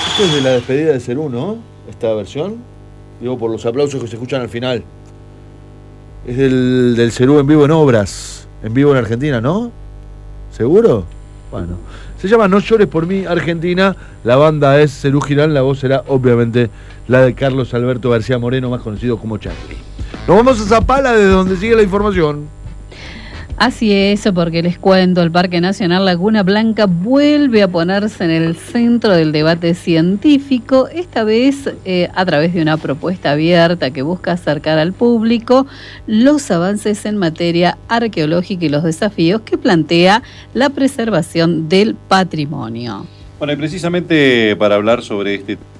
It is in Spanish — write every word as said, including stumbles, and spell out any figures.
Esto es de la despedida de Cerú, ¿no? Esta versión. Digo, por los aplausos que se escuchan al final. Es del, del Cerú en vivo en Obras. En vivo en Argentina, ¿no? ¿Seguro? Bueno. Se llama No llores por mí, Argentina. La banda es Cerú Girán. La voz será, obviamente, la de Carlos Alberto García Moreno, más conocido como Charlie. Nos vamos a Zapala, desde donde sigue la información. Así es, porque les cuento, el Parque Nacional Laguna Blanca vuelve a ponerse en el centro del debate científico, esta vez eh, a través de una propuesta abierta que busca acercar al público los avances en materia arqueológica y los desafíos que plantea la preservación del patrimonio. Bueno, y precisamente para hablar sobre este